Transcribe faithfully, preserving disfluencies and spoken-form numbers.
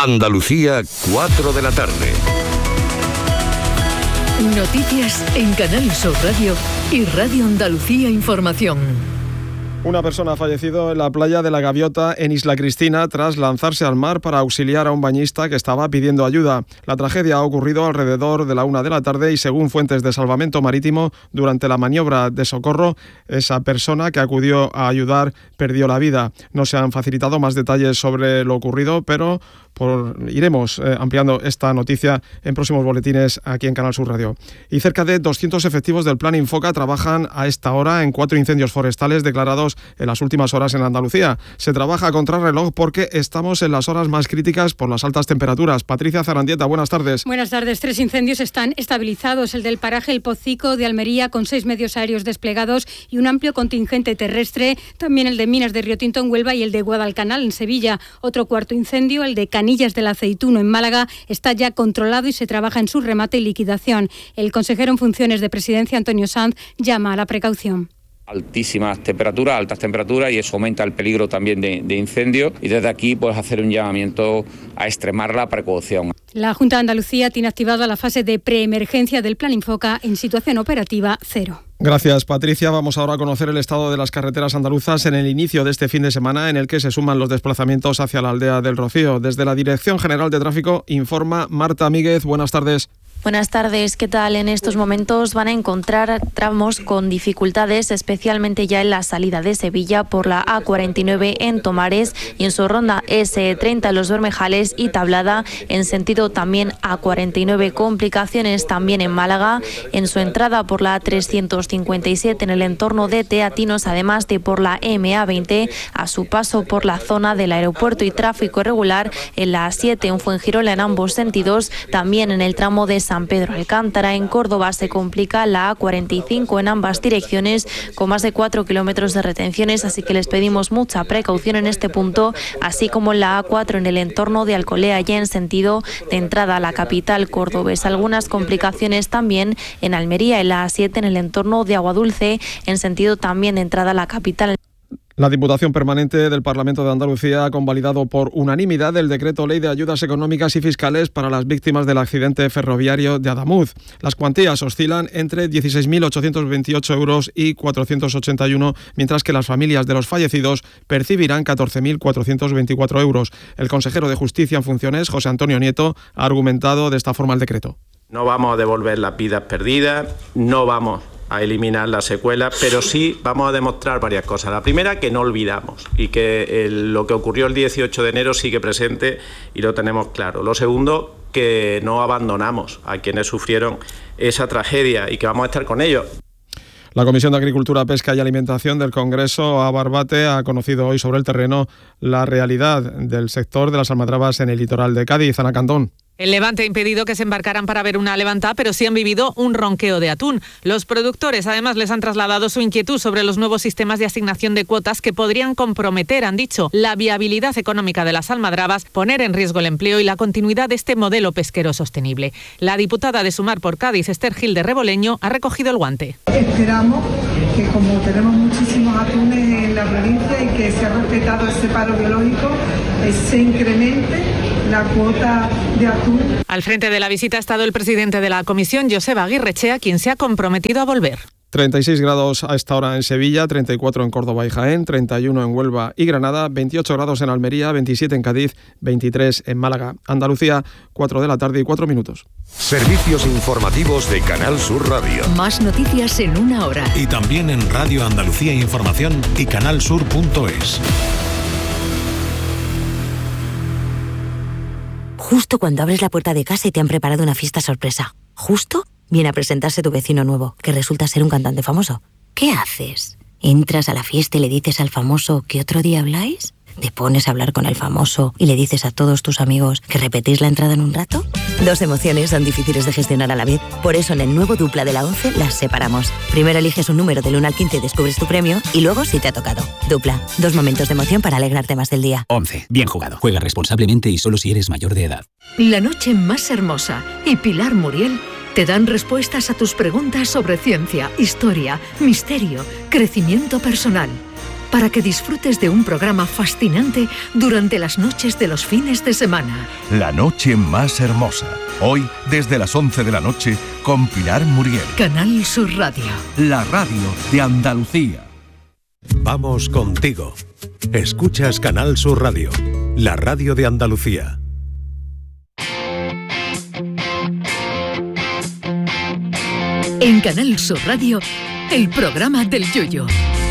Andalucía, cuatro de la tarde. Noticias en Canal Sur Radio y Radio Andalucía Información. Una persona ha fallecido en la playa de La Gaviota, en Isla Cristina, tras lanzarse al mar para auxiliar a un bañista que estaba pidiendo ayuda. La tragedia ha ocurrido alrededor de la una de la tarde y, según fuentes de salvamento marítimo, durante la maniobra de socorro, esa persona que acudió a ayudar perdió la vida. No se han facilitado más detalles sobre lo ocurrido, pero por, iremos eh, ampliando esta noticia en próximos boletines aquí en Canal Sur Radio. Y cerca de doscientos efectivos del Plan Infoca trabajan a esta hora en cuatro incendios forestales declarados en las últimas horas en Andalucía. Se trabaja a contrarreloj porque estamos en las horas más críticas por las altas temperaturas. Patricia Zarandieta, buenas tardes. Buenas tardes. Tres incendios están estabilizados. El del paraje El Pocico de Almería, con seis medios aéreos desplegados y un amplio contingente terrestre. También el de Minas de Riotinto en Huelva y el de Guadalcanal en Sevilla. Otro cuarto incendio, el de Canillas del Aceituno en Málaga, está ya controlado y se trabaja en su remate y liquidación. El consejero en funciones de Presidencia, Antonio Sanz, llama a la precaución. Altísimas temperaturas, altas temperaturas, y eso aumenta el peligro también de, de incendio, y desde aquí pues hacer un llamamiento a extremar la precaución. La Junta de Andalucía tiene activada la fase de preemergencia del Plan Infoca en situación operativa cero. Gracias, Patricia. Vamos ahora a conocer el estado de las carreteras andaluzas en el inicio de este fin de semana, en el que se suman los desplazamientos hacia la aldea del Rocío. Desde la Dirección General de Tráfico informa Marta Míguez. Buenas tardes. Buenas tardes, ¿qué tal? En estos momentos van a encontrar tramos con dificultades, especialmente ya en la salida de Sevilla por la A cuarenta y nueve en Tomares y en su ronda ese treinta en Los Bermejales y Tablada, en sentido también A cuarenta y nueve. Complicaciones también en Málaga, en su entrada por la A trescientos cincuenta y siete en el entorno de Teatinos, además de por la M A veinte a su paso por la zona del aeropuerto, y tráfico irregular en la A siete en Fuengirola en ambos sentidos, también en el tramo de San Pedro Alcántara. En Córdoba se complica la A cuarenta y cinco en ambas direcciones con más de cuatro kilómetros de retenciones, así que les pedimos mucha precaución en este punto, así como en la A cuatro en el entorno de Alcolea, ya en sentido de entrada a la capital cordobesa. Algunas complicaciones también en Almería, en la A siete en el entorno de Aguadulce, en sentido también de entrada a la capital. La Diputación Permanente del Parlamento de Andalucía ha convalidado por unanimidad el decreto ley de ayudas económicas y fiscales para las víctimas del accidente ferroviario de Adamuz. Las cuantías oscilan entre dieciséis mil ochocientos veintiocho euros y cuatrocientos ochenta y uno, mientras que las familias de los fallecidos percibirán catorce mil cuatrocientos veinticuatro euros. El consejero de Justicia en funciones, José Antonio Nieto, ha argumentado de esta forma el decreto. No vamos a devolver las vidas perdidas, no vamos a eliminar las secuelas, pero sí vamos a demostrar varias cosas. La primera, que no olvidamos y que el, lo que ocurrió el dieciocho de enero sigue presente y lo tenemos claro. Lo segundo, que no abandonamos a quienes sufrieron esa tragedia y que vamos a estar con ellos. La Comisión de Agricultura, Pesca y Alimentación del Congreso, a Barbate, ha conocido hoy sobre el terreno la realidad del sector de las almadrabas en el litoral de Cádiz. Ana Cantón. El levante ha impedido que se embarcaran para ver una levantada, pero sí han vivido un ronqueo de atún. Los productores además les han trasladado su inquietud sobre los nuevos sistemas de asignación de cuotas que podrían comprometer, han dicho, la viabilidad económica de las almadrabas, poner en riesgo el empleo y la continuidad de este modelo pesquero sostenible. La diputada de Sumar por Cádiz, Esther Gil de Reboleño, ha recogido el guante. Esperamos que, como tenemos muchísimos atunes en la provincia y que se ha respetado ese paro biológico, se incremente la cuota de atún. Al frente de la visita ha estado el presidente de la comisión, Joseba Aguirrechea, quien se ha comprometido a volver. treinta y seis grados a esta hora en Sevilla, treinta y cuatro en Córdoba y Jaén, treinta y uno en Huelva y Granada, veintiocho grados en Almería, veintisiete en Cádiz, veintitrés en Málaga. Andalucía, cuatro de la tarde y cuatro minutos. Servicios informativos de Canal Sur Radio. Más noticias en una hora. Y también en Radio Andalucía Información y canalsur punto es. Justo cuando abres la puerta de casa y te han preparado una fiesta sorpresa. Justo viene a presentarse tu vecino nuevo, que resulta ser un cantante famoso. ¿Qué haces? ¿Entras a la fiesta y le dices al famoso que otro día habláis? ¿Te pones a hablar con el famoso y le dices a todos tus amigos que repetís la entrada en un rato? Dos emociones son difíciles de gestionar a la vez. Por eso en el nuevo Dupla de la once las separamos. Primero eliges un número del uno al quince y descubres tu premio, y luego si te ha tocado. Dupla, dos momentos de emoción para alegrarte más del día. once. Bien jugado. Juega responsablemente y solo si eres mayor de edad. La noche más hermosa y Pilar Muriel te dan respuestas a tus preguntas sobre ciencia, historia, misterio, crecimiento personal. para que disfrutes de un programa fascinante durante las noches de los fines de semana. La noche más hermosa. Hoy, desde las once de la noche, con Pilar Muriel. Canal Sur Radio. La radio de Andalucía. Vamos contigo. Escuchas Canal Sur Radio, la radio de Andalucía. En Canal Sur Radio, el programa del Yoyo.